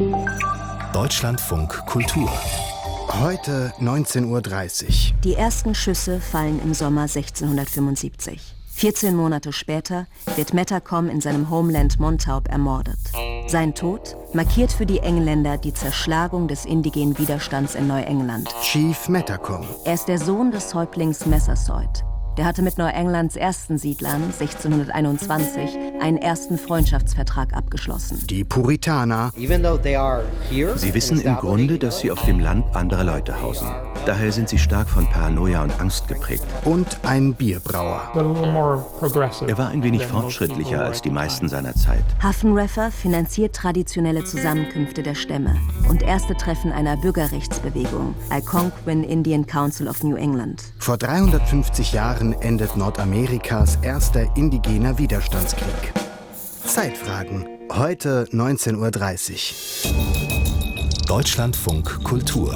Deutschlandfunk Kultur. Heute 19:30 Uhr. Die ersten Schüsse fallen im Sommer 1675. 14 Monate später wird Metacom in seinem Homeland Montauk ermordet. Sein Tod markiert für die Engländer die Zerschlagung des indigenen Widerstands in Neuengland. Chief Metacom. Er ist der Sohn des Häuptlings Massasoit. Der hatte mit Neuenglands ersten Siedlern 1621 einen ersten Freundschaftsvertrag abgeschlossen. Die Puritaner. Sie wissen im Grunde, dass sie auf dem Land anderer Leute hausen. Daher sind sie stark von Paranoia und Angst geprägt. Und ein Bierbrauer. Er war ein wenig fortschrittlicher als die meisten seiner Zeit. Haffenreffer finanziert traditionelle Zusammenkünfte der Stämme und erste Treffen einer Bürgerrechtsbewegung, Algonquin Indian Council of New England. Vor 350 Jahren endet Nordamerikas erster indigener Widerstandskrieg. Zeitfragen. Heute 19:30 Uhr. Deutschlandfunk Kultur.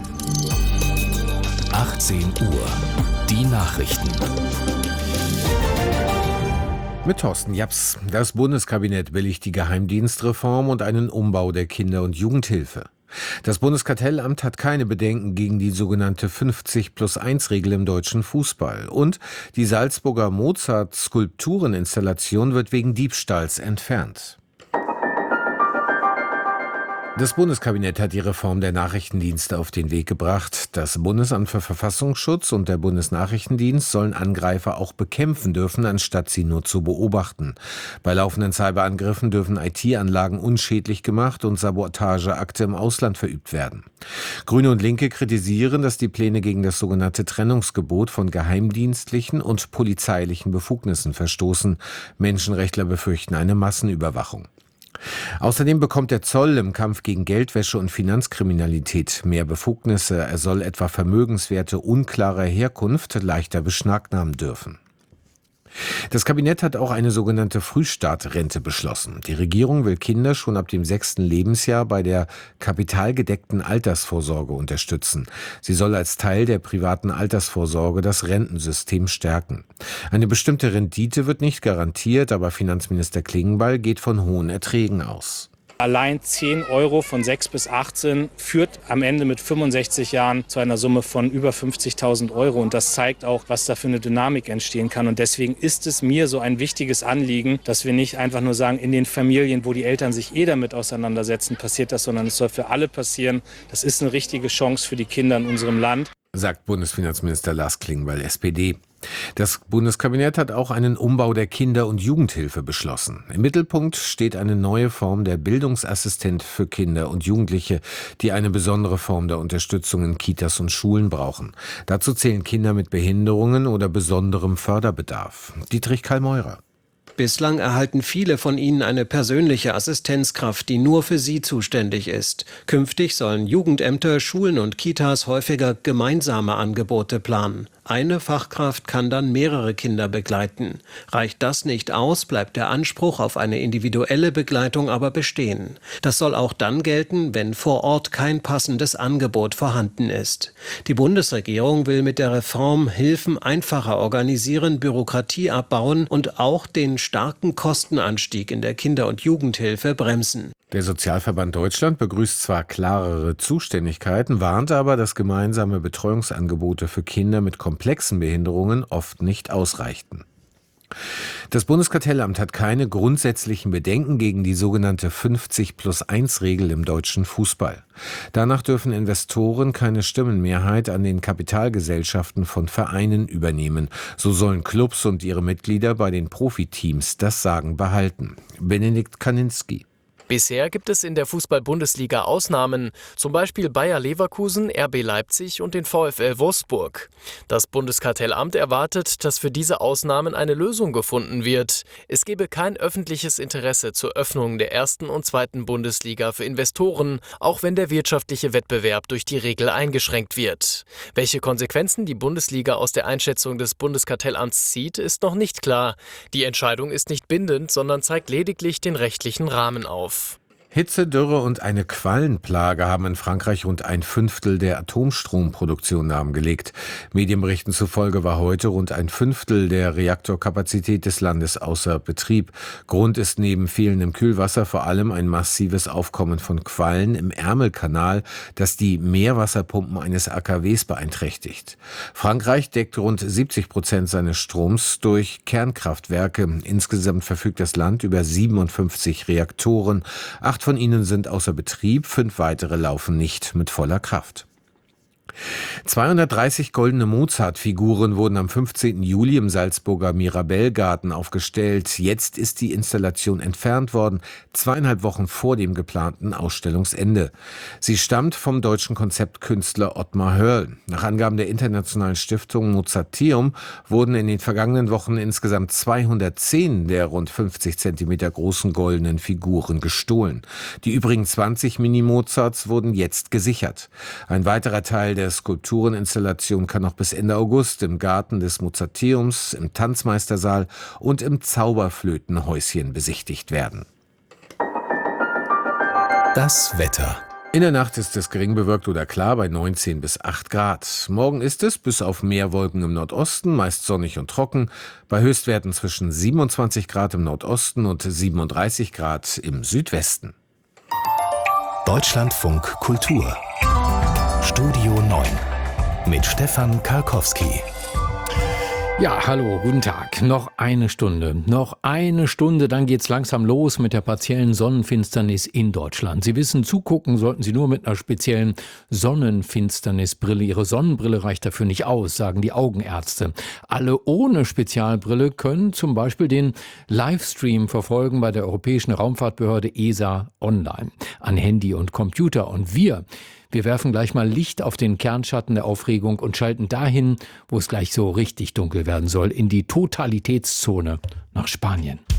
18 Uhr. Die Nachrichten. Mit Thorsten Japs. Das Bundeskabinett billigt die Geheimdienstreform und einen Umbau der Kinder- und Jugendhilfe. Das Bundeskartellamt hat keine Bedenken gegen die sogenannte 50+1-Regel im deutschen Fußball. Und die Salzburger Mozart-Skulptureninstallation wird wegen Diebstahls entfernt. Das Bundeskabinett hat die Reform der Nachrichtendienste auf den Weg gebracht. Das Bundesamt für Verfassungsschutz und der Bundesnachrichtendienst sollen Angreifer auch bekämpfen dürfen, anstatt sie nur zu beobachten. Bei laufenden Cyberangriffen dürfen IT-Anlagen unschädlich gemacht und Sabotageakte im Ausland verübt werden. Grüne und Linke kritisieren, dass die Pläne gegen das sogenannte Trennungsgebot von geheimdienstlichen und polizeilichen Befugnissen verstoßen. Menschenrechtler befürchten eine Massenüberwachung. Außerdem bekommt der Zoll im Kampf gegen Geldwäsche und Finanzkriminalität mehr Befugnisse. Er soll etwa Vermögenswerte unklarer Herkunft leichter beschlagnahmen dürfen. Das Kabinett hat auch eine sogenannte Frühstartrente beschlossen. Die Regierung will Kinder schon ab dem 6. Lebensjahr bei der kapitalgedeckten Altersvorsorge unterstützen. Sie soll als Teil der privaten Altersvorsorge das Rentensystem stärken. Eine bestimmte Rendite wird nicht garantiert, aber Finanzminister Klingbeil geht von hohen Erträgen aus. Allein 10 Euro von 6 bis 18 führt am Ende mit 65 Jahren zu einer Summe von über 50.000 Euro. Und das zeigt auch, was da für eine Dynamik entstehen kann. Und deswegen ist es mir so ein wichtiges Anliegen, dass wir nicht einfach nur sagen, in den Familien, wo die Eltern sich damit auseinandersetzen, passiert das, sondern es soll für alle passieren. Das ist eine richtige Chance für die Kinder in unserem Land, sagt Bundesfinanzminister Lars Klingbeil, SPD. Das Bundeskabinett hat auch einen Umbau der Kinder- und Jugendhilfe beschlossen. Im Mittelpunkt steht eine neue Form der Bildungsassistent für Kinder und Jugendliche, die eine besondere Form der Unterstützung in Kitas und Schulen brauchen. Dazu zählen Kinder mit Behinderungen oder besonderem Förderbedarf. Dietrich Kallmeurer. Bislang erhalten viele von ihnen eine persönliche Assistenzkraft, die nur für sie zuständig ist. Künftig sollen Jugendämter, Schulen und Kitas häufiger gemeinsame Angebote planen. Eine Fachkraft kann dann mehrere Kinder begleiten. Reicht das nicht aus, bleibt der Anspruch auf eine individuelle Begleitung aber bestehen. Das soll auch dann gelten, wenn vor Ort kein passendes Angebot vorhanden ist. Die Bundesregierung will mit der Reform Hilfen einfacher organisieren, Bürokratie abbauen und auch den starken Kostenanstieg in der Kinder- und Jugendhilfe bremsen. Der Sozialverband Deutschland begrüßt zwar klarere Zuständigkeiten, warnt aber, dass gemeinsame Betreuungsangebote für Kinder mit komplexen Behinderungen oft nicht ausreichten. Das Bundeskartellamt hat keine grundsätzlichen Bedenken gegen die sogenannte 50+1-Regel im deutschen Fußball. Danach dürfen Investoren keine Stimmenmehrheit an den Kapitalgesellschaften von Vereinen übernehmen. So sollen Clubs und ihre Mitglieder bei den Profiteams das Sagen behalten. Benedikt Kaninski. Bisher gibt es in der Fußball-Bundesliga Ausnahmen, zum Beispiel Bayer Leverkusen, RB Leipzig und den VfL Wolfsburg. Das Bundeskartellamt erwartet, dass für diese Ausnahmen eine Lösung gefunden wird. Es gebe kein öffentliches Interesse zur Öffnung der ersten und zweiten Bundesliga für Investoren, auch wenn der wirtschaftliche Wettbewerb durch die Regel eingeschränkt wird. Welche Konsequenzen die Bundesliga aus der Einschätzung des Bundeskartellamts zieht, ist noch nicht klar. Die Entscheidung ist nicht bindend, sondern zeigt lediglich den rechtlichen Rahmen auf. Hitze, Dürre und eine Quallenplage haben in Frankreich rund 1/5 der Atomstromproduktion lahmgelegt. Medienberichten zufolge war heute rund 1/5 der Reaktorkapazität des Landes außer Betrieb. Grund ist neben fehlendem Kühlwasser vor allem ein massives Aufkommen von Quallen im Ärmelkanal, das die Meerwasserpumpen eines AKWs beeinträchtigt. Frankreich deckt rund 70% seines Stroms durch Kernkraftwerke. Insgesamt verfügt das Land über 57 Reaktoren. 8 von ihnen sind außer Betrieb, 5 weitere laufen nicht mit voller Kraft. 230 goldene Mozart-Figuren wurden am 15. Juli im Salzburger Mirabellgarten aufgestellt. Jetzt ist die Installation entfernt worden, 2,5 Wochen vor dem geplanten Ausstellungsende. Sie stammt vom deutschen Konzeptkünstler Ottmar Hörl. Nach Angaben der internationalen Stiftung Mozarteum wurden in den vergangenen Wochen insgesamt 210 der rund 50 Zentimeter großen goldenen Figuren gestohlen. Die übrigen 20 Mini-Mozarts wurden jetzt gesichert. Ein weiterer Teil der Skulptureninstallation kann noch bis Ende August im Garten des Mozarteums, im Tanzmeistersaal und im Zauberflötenhäuschen besichtigt werden. Das Wetter. In der Nacht ist es gering bewölkt oder klar bei 19 bis 8 Grad. Morgen ist es bis auf mehr Wolken im Nordosten, meist sonnig und trocken, bei Höchstwerten zwischen 27 Grad im Nordosten und 37 Grad im Südwesten. Deutschlandfunk Kultur. Studio 9 mit Stefan Karkowski. Ja, hallo, guten Tag. Noch eine Stunde, dann geht's langsam los mit der partiellen Sonnenfinsternis in Deutschland. Sie wissen, zugucken sollten Sie nur mit einer speziellen Sonnenfinsternisbrille. Ihre Sonnenbrille reicht dafür nicht aus, sagen die Augenärzte. Alle ohne Spezialbrille können zum Beispiel den Livestream verfolgen bei der Europäischen Raumfahrtbehörde ESA online, an Handy und Computer. Und wir werfen gleich mal Licht auf den Kernschatten der Aufregung und schalten dahin, wo es gleich so richtig dunkel werden soll, in die Totalitätszone nach Spanien.